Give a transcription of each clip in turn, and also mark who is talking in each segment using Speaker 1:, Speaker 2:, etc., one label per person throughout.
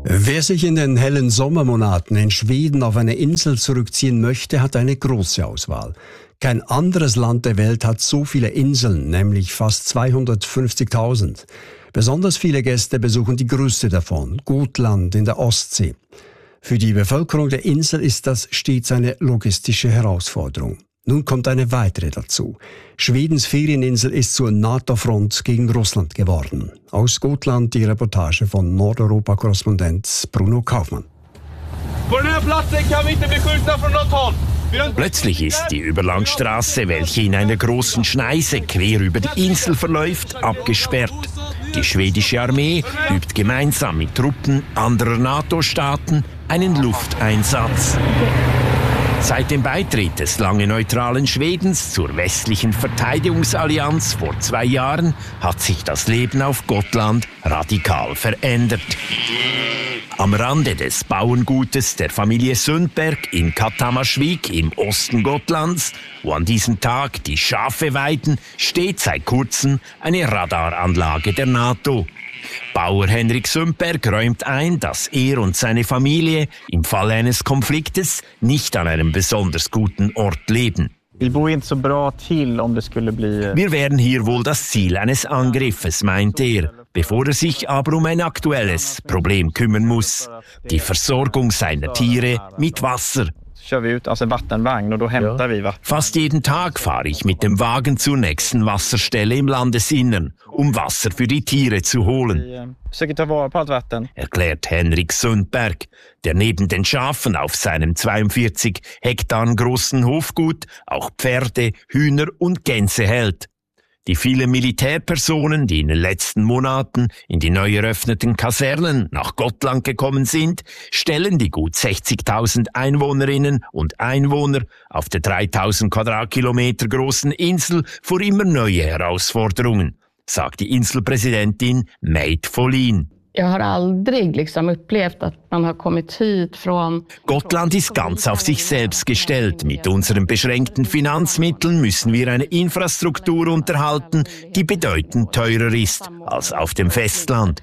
Speaker 1: Wer sich in den hellen Sommermonaten in Schweden auf eine Insel zurückziehen möchte, hat eine große Auswahl. Kein anderes Land der Welt hat so viele Inseln, nämlich fast 250.000. Besonders viele Gäste besuchen die größte davon, Gotland in der Ostsee. Für die Bevölkerung der Insel ist das stets eine logistische Herausforderung. Nun kommt eine weitere dazu. Schwedens Ferieninsel ist zur NATO-Front gegen Russland geworden. Aus Gotland die Reportage von Nordeuropa-Korrespondent Bruno Kaufmann.
Speaker 2: Plötzlich ist die Überlandstraße, welche in einer großen Schneise quer über die Insel verläuft, abgesperrt. Die schwedische Armee übt gemeinsam mit Truppen anderer NATO-Staaten einen Lufteinsatz. Seit dem Beitritt des lange neutralen Schwedens zur westlichen Verteidigungsallianz vor 2 Jahren hat sich das Leben auf Gotland radikal verändert. Am Rande des Bauerngutes der Familie Sundberg in Kattamarsvik im Osten Gotlands, wo an diesem Tag die Schafe weiden, steht seit kurzem eine Radaranlage der NATO. Bauer Henrik Sundberg räumt ein, dass er und seine Familie im Falle eines Konfliktes nicht an einem besonders guten Ort leben.
Speaker 3: Wir
Speaker 2: wären hier wohl das Ziel eines Angriffes, meint er, bevor er sich aber um ein aktuelles Problem kümmern muss: die Versorgung seiner Tiere mit Wasser. Fast jeden Tag fahre ich mit dem Wagen zur nächsten Wasserstelle im Landesinnern, um Wasser für die Tiere zu holen, erklärt Henrik Sundberg, der neben den Schafen auf seinem 42 Hektar großen Hofgut auch Pferde, Hühner und Gänse hält. Die vielen Militärpersonen, die in den letzten Monaten in die neu eröffneten Kasernen nach Gotland gekommen sind, stellen die gut 60.000 Einwohnerinnen und Einwohner auf der 3.000 Quadratkilometer großen Insel vor immer neue Herausforderungen, sagt die Inselpräsidentin Meit Folin. Gotland ist ganz auf sich selbst gestellt. Mit unseren beschränkten Finanzmitteln müssen wir eine Infrastruktur unterhalten, die bedeutend teurer ist als auf dem Festland.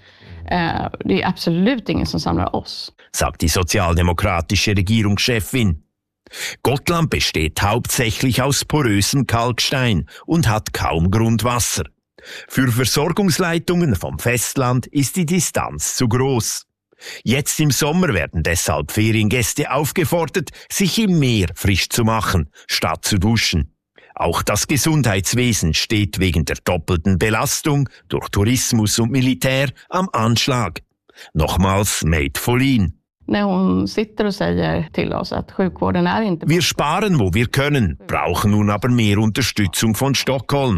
Speaker 2: Sagt die sozialdemokratische Regierungschefin. Gotland besteht hauptsächlich aus porösem Kalkstein und hat kaum Grundwasser. Für Versorgungsleitungen vom Festland ist die Distanz zu groß. Jetzt im Sommer werden deshalb Feriengäste aufgefordert, sich im Meer frisch zu machen, statt zu duschen. Auch das Gesundheitswesen steht wegen der doppelten Belastung durch Tourismus und Militär am Anschlag. Nochmals Meit Folin. Wir sparen, wo wir können, brauchen nun aber mehr Unterstützung von Stockholm.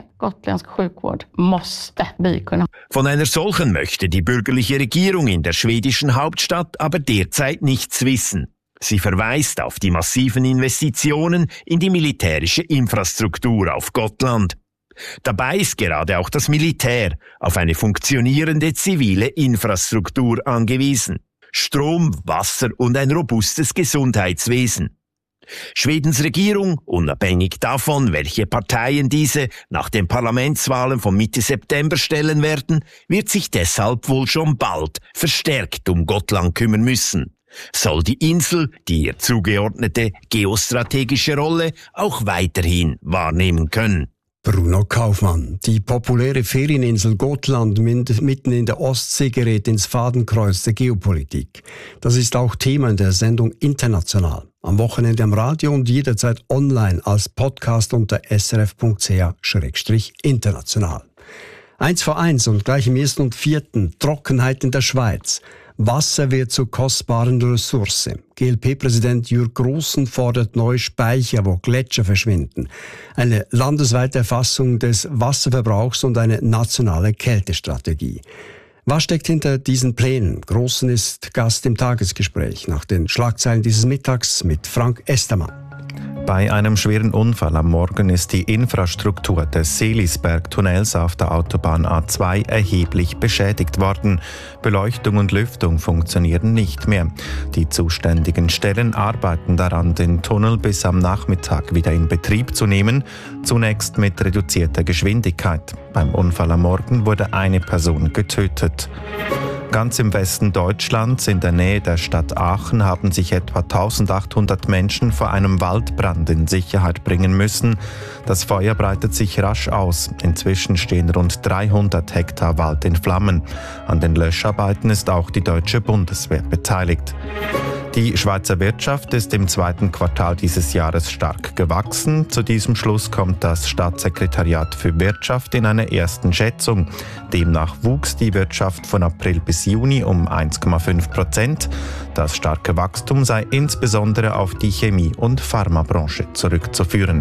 Speaker 2: Von einer solchen möchte die bürgerliche Regierung in der schwedischen Hauptstadt aber derzeit nichts wissen. Sie verweist auf die massiven Investitionen in die militärische Infrastruktur auf Gotland. Dabei ist gerade auch das Militär auf eine funktionierende zivile Infrastruktur angewiesen. Strom, Wasser und ein robustes Gesundheitswesen. Schwedens Regierung, unabhängig davon, welche Parteien diese nach den Parlamentswahlen von Mitte September stellen werden, wird sich deshalb wohl schon bald verstärkt um Gotland kümmern müssen. Soll die Insel die ihr zugeordnete geostrategische Rolle auch weiterhin wahrnehmen können.
Speaker 1: Bruno Kaufmann. Die populäre Ferieninsel Gotland mitten in der Ostsee gerät ins Fadenkreuz der Geopolitik. Das ist auch Thema in der Sendung International. Am Wochenende am Radio und jederzeit online als Podcast unter srf.ch/international. 1 vor 1 und gleich im 1. und 4. Trockenheit in der Schweiz. Wasser wird zur kostbaren Ressource. GLP-Präsident Jürg Grossen fordert neue Speicher, wo Gletscher verschwinden. Eine landesweite Erfassung des Wasserverbrauchs und eine nationale Kältestrategie. Was steckt hinter diesen Plänen? Grossen ist Gast im Tagesgespräch nach den Schlagzeilen dieses Mittags mit Frank Estermann.
Speaker 4: Bei einem schweren Unfall am Morgen ist die Infrastruktur des Seelisberg-Tunnels auf der Autobahn A2 erheblich beschädigt worden. Beleuchtung und Lüftung funktionieren nicht mehr. Die zuständigen Stellen arbeiten daran, den Tunnel bis am Nachmittag wieder in Betrieb zu nehmen, zunächst mit reduzierter Geschwindigkeit. Beim Unfall am Morgen wurde eine Person getötet. Ganz im Westen Deutschlands, in der Nähe der Stadt Aachen, haben sich etwa 1800 Menschen vor einem Waldbrand in Sicherheit bringen müssen. Das Feuer breitet sich rasch aus. Inzwischen stehen rund 300 Hektar Wald in Flammen. An den Löscharbeiten ist auch die deutsche Bundeswehr beteiligt. Die Schweizer Wirtschaft ist im zweiten Quartal dieses Jahres stark gewachsen. Zu diesem Schluss kommt das Staatssekretariat für Wirtschaft in einer ersten Schätzung. Demnach wuchs die Wirtschaft von April bis Juni um 1,5%. Das starke Wachstum sei insbesondere auf die Chemie- und Pharmabranche zurückzuführen.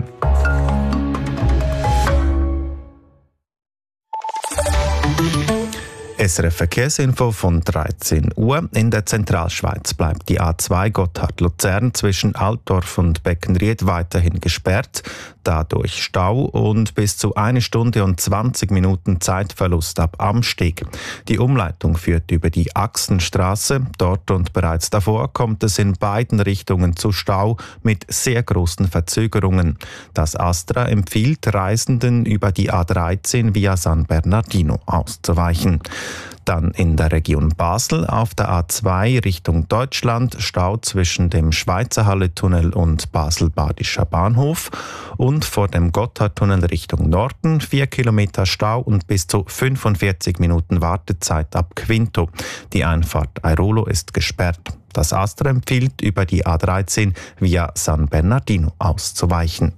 Speaker 4: SRF Verkehrsinfo von 13 Uhr. In der Zentralschweiz bleibt die A2 Gotthard-Luzern zwischen Altdorf und Beckenried weiterhin gesperrt. Dadurch Stau und bis zu 1 Stunde und 20 Minuten Zeitverlust ab Amsteg. Die Umleitung führt über die Achsenstraße. Dort und bereits davor kommt es in beiden Richtungen zu Stau mit sehr großen Verzögerungen. Das ASTRA empfiehlt Reisenden über die A13 via San Bernardino auszuweichen. Dann in der Region Basel auf der A2 Richtung Deutschland Stau zwischen dem Schweizerhalle-Tunnel und Basel-Badischer Bahnhof und vor dem Gotthardtunnel Richtung Norden 4 Kilometer Stau und bis zu 45 Minuten Wartezeit ab Quinto. Die Einfahrt Airolo ist gesperrt. Das ASTRA empfiehlt, über die A13 via San Bernardino auszuweichen.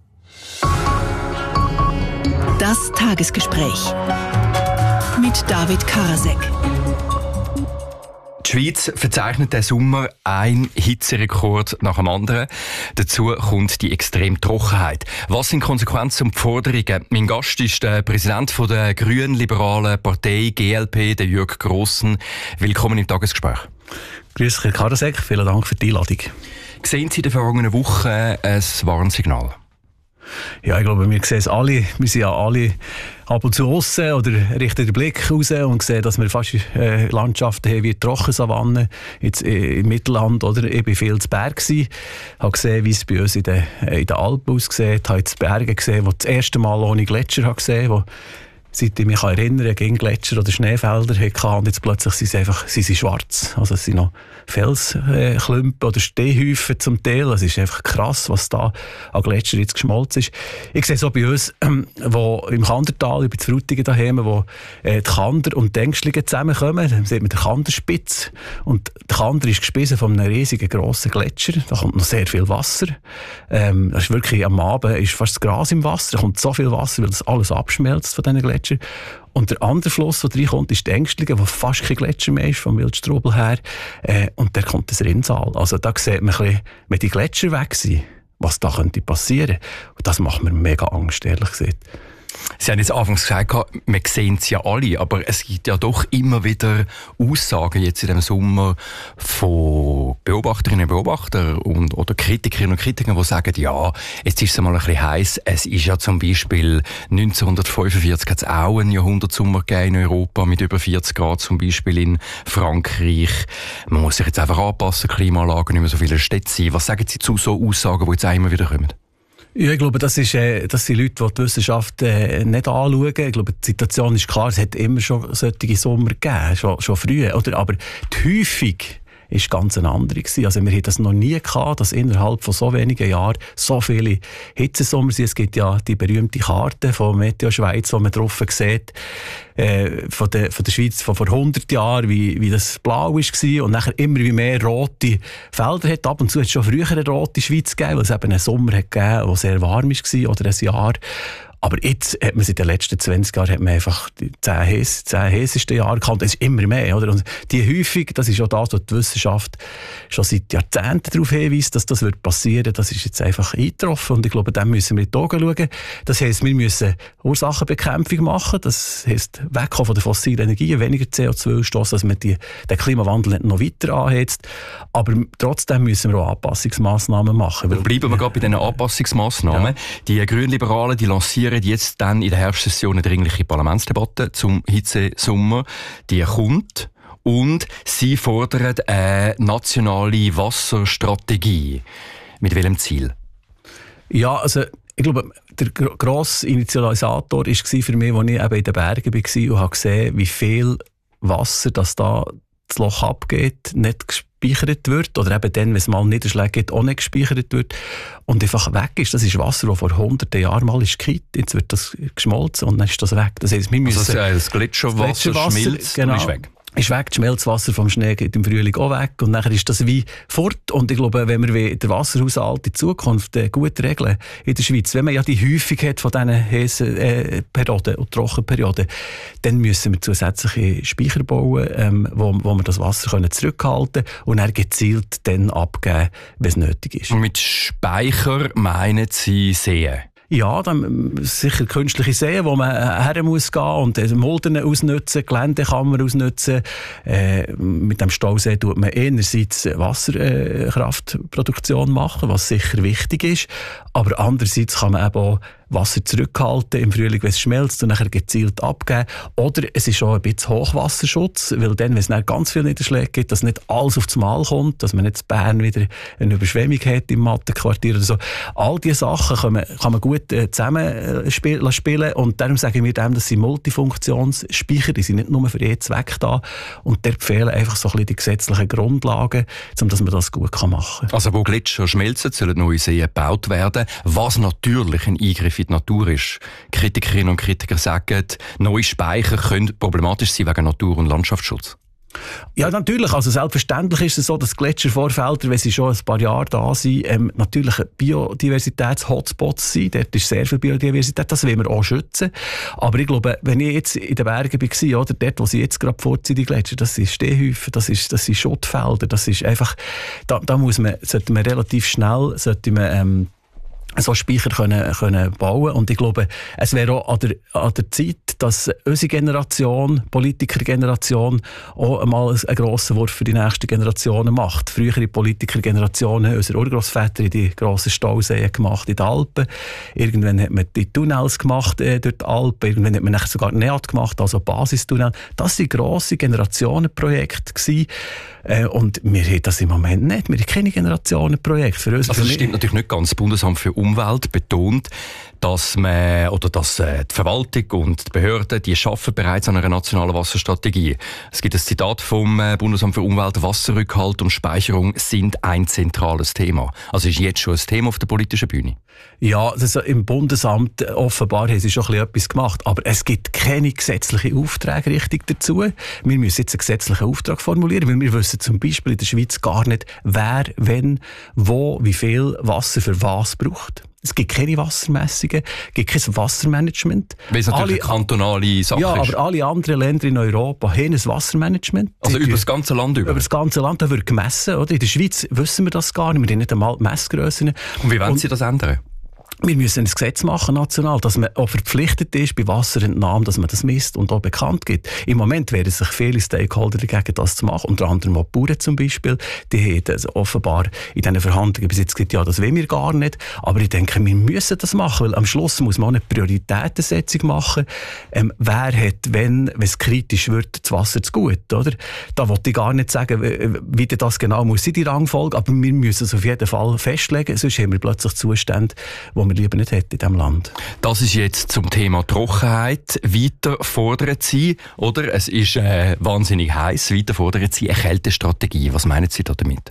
Speaker 3: Das Tagesgespräch mit David Karasek.
Speaker 5: Die Schweiz verzeichnet diesen Sommer einen Hitzerekord nach dem anderen. Dazu kommt die extreme Trockenheit. Was sind Konsequenzen und Forderungen? Mein Gast ist der Präsident der grün-liberalen Partei GLP, der Jürg Grossen. Willkommen im Tagesgespräch.
Speaker 6: Grüß Herr Karasek, vielen Dank für die Einladung.
Speaker 5: Sehen Sie in den vergangenen Wochen ein Warnsignal?
Speaker 6: Ja, ich glaube, wir sehen es alle. Wir sind ja alle ab und zu aussen oder richten den Blick raus und sehen, dass wir fast Landschaften haben wie Trockensavannen jetzt im Mittelland. Oder? Ich war viel zu Berg, habe gesehen, wie es bei uns in den Alpen aussieht. Ich habe jetzt Berge gesehen, die das erste Mal ohne Gletscher gesehen habe, seit ich mich erinnere, gegen Gletscher oder Schneefelder hatte, und jetzt plötzlich sind sie schwarz. Also es sind noch Felsklümpen oder Steinhäufen zum Teil. Es ist einfach krass, was da an Gletscher jetzt geschmolzen ist. Ich sehe es auch bei uns, wo im Kandertal, über das Frutigen daheim, wo die Kander und die Ängstlinge zusammenkommen. Dann sieht man den Kanderspitz. Und der Kander ist gespissen von einem riesigen, grossen Gletscher. Da kommt noch sehr viel Wasser. Das ist wirklich, am Abend ist fast das Gras im Wasser. Da kommt so viel Wasser, weil das alles abschmelzt von diesen Gletschern. Und der andere Fluss, der reinkommt, ist die Ängstlinge, wo fast kein Gletscher mehr ist, vom Wildstrubel her. Und der kommt das Rinnsal. Also da sieht man ein bisschen, wenn die Gletscher weg sind, was da könnte passieren. Und das macht mir mega Angst, ehrlich gesagt.
Speaker 5: Sie haben jetzt anfangs gesagt, wir sehen es ja alle, aber es gibt ja doch immer wieder Aussagen jetzt in diesem Sommer von Beobachterinnen und Beobachtern oder Kritikerinnen und Kritikern, die sagen, ja, jetzt ist es mal ein bisschen heiß. Es ist ja zum Beispiel 1945 hat es auch einen Jahrhundertsommer gegeben in Europa mit über 40 Grad, zum Beispiel in Frankreich. Man muss sich jetzt einfach anpassen, Klimaanlagen, nicht mehr so viele Städte sein. Was sagen Sie zu so Aussagen, die jetzt auch immer wieder kommen?
Speaker 6: Ja, ich glaube, das sind Leute, die die Wissenschaft nicht anschauen. Ich glaube, die Situation ist klar, es hat immer schon solche Sommer gegeben, schon früh. Oder? Aber die Häufung ist ganz eine andere gewesen. Also wir hatten das noch nie gehabt, dass innerhalb von so wenigen Jahren so viele Hitzesommer sind. Es gibt ja die berühmte Karte von Meteo Schweiz, wo man drauf sieht, von der Schweiz von vor 100 Jahren, wie das blau war und nachher immer wie mehr rote Felder hat. Ab und zu hat es schon früher eine rote Schweiz gegeben, weil es eben einen Sommer hat gegeben, der sehr warm war oder ein Jahr. Aber jetzt hat man in den letzten 20 Jahren hat man einfach die 10 heißesten Jahre gehabt. Es ist immer mehr, oder? Und die Häufung, das ist auch das, was die Wissenschaft schon seit Jahrzehnten darauf hinweist, dass das passieren wird. Das ist jetzt einfach eingetroffen. Und ich glaube, dem müssen wir in die Augen schauen. Das heisst, wir müssen Ursachenbekämpfung machen. Das heisst, wegkommen von den fossilen Energien, weniger CO2 stoßen, dass man den Klimawandel nicht noch weiter anheizt. Aber trotzdem müssen wir auch Anpassungsmaßnahmen machen.
Speaker 5: Dann bleiben wir gerade bei diesen Anpassungsmaßnahmen. Ja. Die Grünliberalen, die lancieren jetzt dann in der Herbstsession eine dringliche Parlamentsdebatte zum Hitzesommer. Die kommt und sie fordern eine nationale Wasserstrategie. Mit welchem Ziel?
Speaker 6: Ja, also ich glaube, der grosse Initialisator war für mich, als ich eben in den Bergen war und habe gesehen, wie viel Wasser, das da das Loch abgeht, nicht gespeichert wird oder eben dann, wenn es mal Niederschläge gibt, auch nicht gespeichert wird und einfach weg ist. Das ist Wasser, das vor hunderten Jahren mal ist gekippt. Jetzt wird das geschmolzen und dann ist das weg. Das heißt, wir müssen
Speaker 5: das Gletscherwasser schmilzt und ist weg.
Speaker 6: Ist weg, das Schmelzwasser vom Schnee geht im Frühling auch weg und nachher ist das wie fort. Und ich glaube, wenn wir den Wasserhaushalt in Zukunft gut regeln in der Schweiz, wenn man ja die Häufung hat von diesen heißen Perioden und Trockenperioden, dann müssen wir zusätzliche Speicher bauen, wo wir das Wasser zurückhalten können und dann gezielt dann abgeben, wenn es nötig ist.
Speaker 5: Und mit Speicher meinen Sie Seen?
Speaker 6: Ja, dann sicher künstliche Seen, wo man her muss gehen und Mulden ausnutzen, Geländekammer ausnutzen. Mit dem Stausee tut man einerseits Wasserkraftproduktion machen, was sicher wichtig ist, aber andererseits kann man eben auch Wasser zurückhalten im Frühling, wenn es schmelzt und nachher gezielt abgeben. Oder es ist auch ein bisschen Hochwasserschutz, weil dann, wenn es dann ganz viele Niederschläge gibt, dass nicht alles auf das Mal kommt, dass man nicht in Bern wieder eine Überschwemmung hat im Mattenquartier oder so. All diese Sachen kann man gut zusammen spielen und darum sagen wir dem, dass sie Multifunktionsspeicher, die sind nicht nur für jeden Zweck da und dort fehlen einfach so ein bisschen die gesetzlichen Grundlagen, um dass man das gut machen kann.
Speaker 5: Also wo Gletscher schmelzen, sollen neue Seen gebaut werden, was natürlich ein Eingriff in die Natur ist. Kritikerinnen und Kritiker sagen, neue Speicher können problematisch sein wegen Natur- und Landschaftsschutz.
Speaker 6: Ja, natürlich. Also selbstverständlich ist es so, dass Gletschervorfelder, wenn sie schon ein paar Jahre da sind, natürlich Biodiversitäts-Hotspots sind. Dort ist sehr viel Biodiversität. Das wollen wir auch schützen. Aber ich glaube, wenn ich jetzt in den Bergen war, oder dort, wo sie jetzt gerade vorziehen, die Gletscher, das sind Stehhäufen, das sind Schottfelder, das ist einfach, da sollte man relativ schnell, so Speicher können bauen. Und ich glaube, es wäre auch an der Zeit, dass unsere Generation, Politikergeneration, auch einmal einen grossen Wurf für die nächsten Generationen macht. Frühere Politikergenerationen, unsere Urgroßväter, haben die grossen Stauseen gemacht in den Alpen. Irgendwann hat man die Tunnels gemacht durch die Alpen. Irgendwann hat man sogar NEAT gemacht, also Basistunnel. Das waren grosse Generationenprojekte gewesen. Und wir haben das im Moment nicht. Wir haben keine Generationenprojekte. Für uns
Speaker 5: also das stimmt natürlich nicht ganz. Das Bundesamt für Umwelt betont, dass die Verwaltung und die Behörden, die arbeiten bereits an einer nationalen Wasserstrategie. Es gibt ein Zitat vom Bundesamt für Umwelt: Wasserrückhalt und Speicherung sind ein zentrales Thema. Also ist jetzt schon ein Thema auf der politischen Bühne?
Speaker 6: Ja, also im Bundesamt offenbar haben sie schon etwas gemacht, aber es gibt keine gesetzlichen Aufträge richtig dazu. Wir müssen jetzt einen gesetzlichen Auftrag formulieren, weil wir wissen zum Beispiel in der Schweiz gar nicht, wer, wenn, wo, wie viel Wasser für was braucht. Es gibt keine Wassermessungen, es gibt kein Wassermanagement.
Speaker 5: Weil es natürlich eine kantonale Sache ist.
Speaker 6: Ja, aber alle anderen Länder in Europa haben ein Wassermanagement.
Speaker 5: Also über das ganze Land über? Über
Speaker 6: das ganze Land, da wird gemessen. Oder? In der Schweiz wissen wir das gar nicht, wir haben nicht einmal Messgrössen.
Speaker 5: Und wie wollen Sie das ändern?
Speaker 6: Wir müssen ein Gesetz machen, national, dass man auch verpflichtet ist, bei Wasserentnahmen, dass man das misst und auch bekannt gibt. Im Moment wehren sich viele Stakeholder dagegen, das zu machen. Unter anderem auch die Bauern zum Beispiel. Die haben also offenbar in diesen Verhandlungen bis jetzt gesagt, ja, das wollen wir gar nicht. Aber ich denke, wir müssen das machen, weil am Schluss muss man auch eine Prioritätensetzung machen. Wer hat, wenn es kritisch wird, das Wasser zu gut, oder? Da wollte ich gar nicht sagen, wie das genau muss sein, die Rangfolge, aber wir müssen es auf jeden Fall festlegen, sonst haben wir plötzlich Zustände, wo wir lieber nicht hätten in diesem Land.
Speaker 5: Das ist jetzt zum Thema Trockenheit. Weiter fordern Sie, oder? Es ist wahnsinnig heiß. Weiter fordern Sie eine Kältestrategie. Was meinen Sie damit?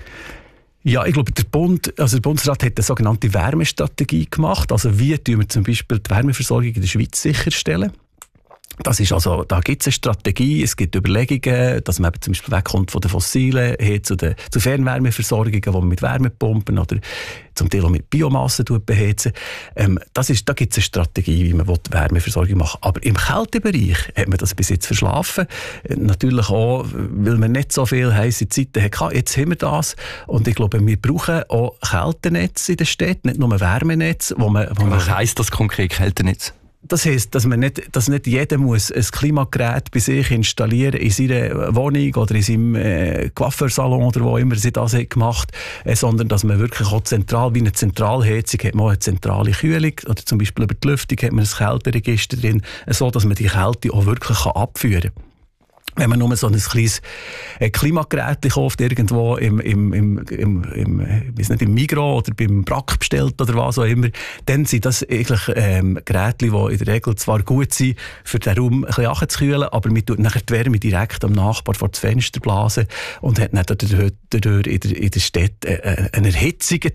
Speaker 6: Ja, ich glaube, der Bundesrat hat eine sogenannte Wärmestrategie gemacht. Also wie tun wir zum Beispiel die Wärmeversorgung in der Schweiz sicherstellen? Das ist also, da gibt es eine Strategie, es gibt Überlegungen, dass man eben zum Beispiel wegkommt von den Fossilen hin zu Fernwärmeversorgungen, die man mit Wärmepumpen oder zum Teil auch mit Biomasse beheizen. Da gibt es eine Strategie, wie man die Wärmeversorgung machen will. Aber im Kältebereich hat man das bis jetzt verschlafen. Natürlich auch, weil man nicht so viele heisse Zeiten hatte. Jetzt haben wir das. Und ich glaube, wir brauchen auch Kältenetze in den Städten, nicht nur Wärmenetze.
Speaker 5: Was heisst das konkret, Kältenetz?
Speaker 6: Das heisst, dass nicht jeder muss ein Klimagerät bei sich installieren in seiner Wohnung oder in seinem Coiffeursalon oder wo immer sie das gemacht haben, sondern dass man wirklich auch zentral, wie eine Zentralheizung, hat man auch eine zentrale Kühlung oder zum Beispiel über die Lüftung hat man ein Kälteregister drin, so dass man die Kälte auch wirklich abführen kann. wenn man nur so ein kleines Klimagerät kauft, irgendwo im Migros oder beim Brack bestellt oder was auch immer, dann sind das eigentlich Geräte, die in der Regel zwar gut sind, für den Raum ein bisschen runterzukühlen, aber man tut nachher die Wärme direkt am Nachbar vor das Fenster blasen und hat dann dadurch in der Stadt eine Erhitzung